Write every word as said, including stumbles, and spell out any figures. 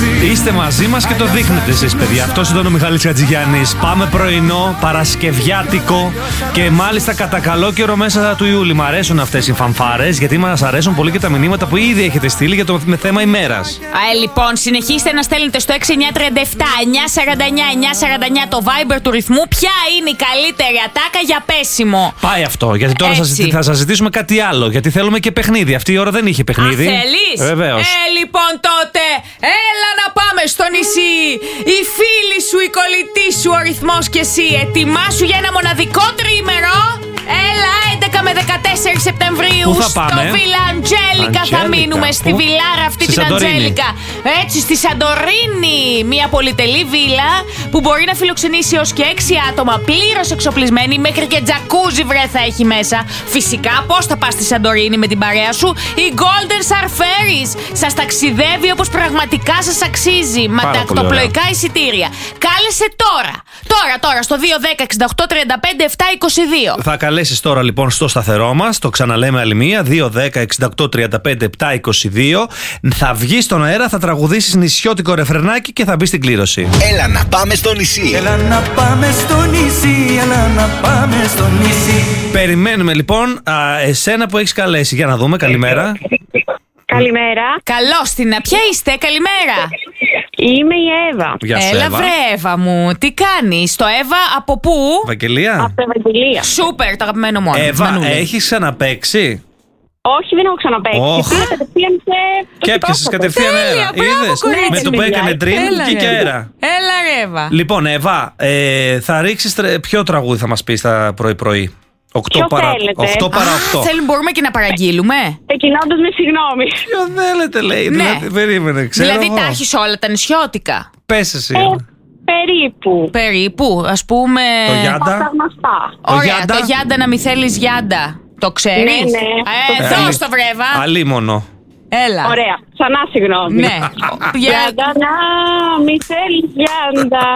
Είστε μαζί μας και το δείχνετε εσείς, παιδιά. Αυτός ήταν ο Μιχάλης Χατζηγιάννης. Πάμε πρωινό, παρασκευιάτικο και μάλιστα κατά καλό καιρό μέσα του Ιούλη. Μ' αρέσουν αυτές οι φανφάρες, γιατί μας αρέσουν πολύ και τα μηνύματα που ήδη έχετε στείλει για το με θέμα ημέρας. Ε, λοιπόν, συνεχίστε να στέλνετε στο έξι εννιά τρία επτά εννιά σαράντα εννιά εννιά σαράντα εννιά το Viber του ρυθμού. Ποια είναι η καλύτερη ατάκα για πέσιμο? Πάει αυτό, γιατί τώρα θα, θα σας ζητήσουμε κάτι άλλο. Γιατί θέλουμε και παιχνίδι. Αυτή η ώρα δεν είχε παιχνίδι. Α, θέλεις? Βεβαίως. Ε, λοιπόν τότε, έλα να πάμε στο νησί. Η φίλη σου, η κολλητή σου, ο ρυθμός και εσύ. Ετοιμάσου για ένα μοναδικό τριήμερο. Έλα, έντεκα με δεκατέσσερα Σεπτεμβρίου. Πού θα πάμε? Στο Βίλα Αντζέλικα θα μείνουμε. Πού? Στη βιλάρα αυτή στη την Σαντορίνη. Αντζέλικα. Έτσι, στη Σαντορίνη. Μια πολυτελή βίλα που μπορεί να φιλοξενήσει έως και έξι άτομα, πλήρως εξοπλισμένη. Μέχρι και τζακούζι βρε θα έχει μέσα. Φυσικά, πώς θα πας στη Σαντορίνη με την παρέα σου? Η Golden Star Ferries σας ταξιδεύει όπως πραγματικά σας αξίζει. Με τα ακτοπλοϊκά εισιτήρια. Κάλεσε τώρα. Τώρα, τώρα στο δύο ένα μηδέν εξήντα οκτώ τριάντα πέντε επτακόσια είκοσι δύο. Θα καλέσεις τώρα λοιπόν στο σταθερό μας, το ξαναλέμε άλλη μία, δύο ένα μηδέν εξήντα οκτώ τριάντα πέντε επτακόσια είκοσι δύο. Θα βγεις στον αέρα, θα τραγουδήσεις νησιώτικο ρεφρενάκι και θα μπεις στην κλήρωση. Έλα να πάμε στο νησί. Έλα να πάμε στο νησί, έλα να πάμε στο νησί. Περιμένουμε λοιπόν α, εσένα που έχεις καλέσει. Για να δούμε, καλημέρα. Καλημέρα. Καλώς την. Ποια είστε? Καλημέρα. Είμαι η Εύα. Γεια σου, Έλα Εύα. βρε Εύα μου. Τι κάνεις? Το Εύα από πού? Βαγγελία. Από τα Ευαγγελία. Σούπερ, το αγαπημένο μόνο. Εύα, Μανούλη. έχεις ξαναπαίξει? Όχι, δεν έχω ξαναπαίξει. Όχ. Πήγα κατευθείαν σε. Και έπιασες κατευθείαν Τέλεια, αέρα. μπράβο, Είδες? κορίτσι. Με το που έκανε τριν, Έλα, βγήκε ρε. αέρα. Έλα ρε Εύα. Λοιπόν, Εύα, ε, θα ρίξεις τρε- ποιο τραγούδι θα μας πεις τα πρωί-πρωί? οκτώ Ποιο παρά θέλετε? οκτώ παρά Α, οκτώ. θέλουμε, μπορούμε και να παραγγείλουμε. Ξεκινώντας με συγγνώμη. Ποιο θέλετε, λέει. Ναι. Δηλαδή, περίμενε, ξέρω Δηλαδή εγώ. τα έχεις όλα τα νησιώτικα. Πες εσύ. Ε, περίπου. Περίπου, ας πούμε. Το Γιάντα. Τα γνωστά. Το Ωραία, Γιάντα. το Γιάντα να μη θέλεις Γιάντα. Το ξέρεις? Ναι, ναι. Ε, Ε, δώσ' το βρέβα. Αλίμονο. Έλα. Ωραία. Ξανά συγγνώμη. Ναι. Για- Γιάντα να μη θέλεις Γιάντα.